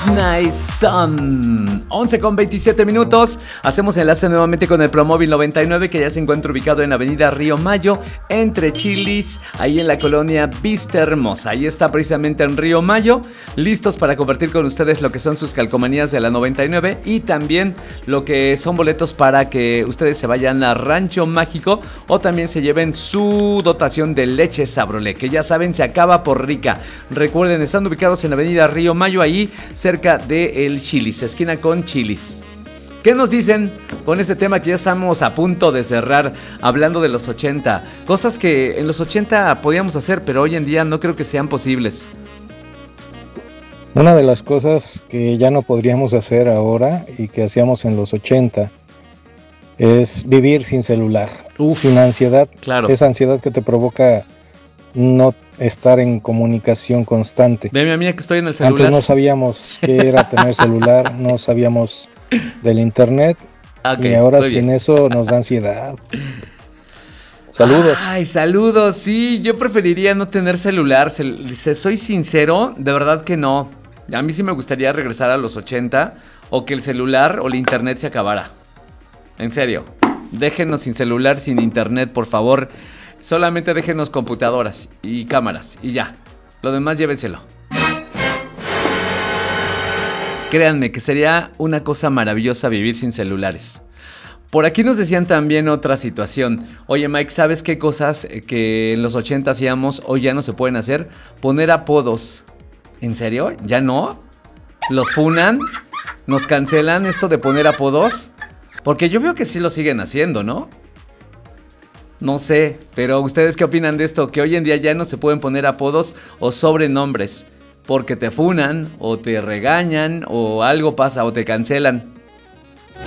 Midnight Sun. 11:27. Hacemos enlace nuevamente con el Promóvil 99, que ya se encuentra ubicado en Avenida Río Mayo, entre Chilis, ahí en la colonia Vista Hermosa. Ahí está precisamente en Río Mayo, listos para compartir con ustedes lo que son sus calcomanías de la 99 y también lo que son boletos para que ustedes se vayan a Rancho Mágico o también se lleven su dotación de leche Sabrolé, que ya saben, se acaba por rica. Recuerden, están ubicados en Avenida Río Mayo, ahí cerca de el Chilis, esquina con Chilis. ¿Qué nos dicen con este tema que ya estamos a punto de cerrar, hablando de los 80? Cosas que en los 80 podíamos hacer, pero hoy en día no creo que sean posibles. Una de las cosas que ya no podríamos hacer ahora y que hacíamos en los 80 es vivir sin celular, sin ansiedad. Claro. Esa ansiedad que te provoca no estar en comunicación constante. Ve, mi amiga, que estoy en el celular. Antes no sabíamos qué era tener celular, no sabíamos del internet, Okay, y ahora sin eso nos da ansiedad. Saludos. Ay, saludos. Sí, yo preferiría no tener celular. Soy sincero, de verdad que no. A mí sí me gustaría regresar a los 80 o que el celular o el internet se acabara. En serio, déjenos sin celular, sin internet, por favor. Solamente déjenos computadoras y cámaras y ya. Lo demás llévenselo. Créanme que sería una cosa maravillosa vivir sin celulares. Por aquí nos decían también otra situación. Oye, Mike, ¿sabes qué cosas que en los 80 hacíamos hoy ya no se pueden hacer? Poner apodos. ¿En serio? ¿Ya no? ¿Los funan? ¿Nos cancelan esto de poner apodos? Porque yo veo que sí lo siguen haciendo, ¿no? No sé, pero ¿ustedes qué opinan de esto? Que hoy en día ya no se pueden poner apodos o sobrenombres porque te funan o te regañan o algo pasa o te cancelan.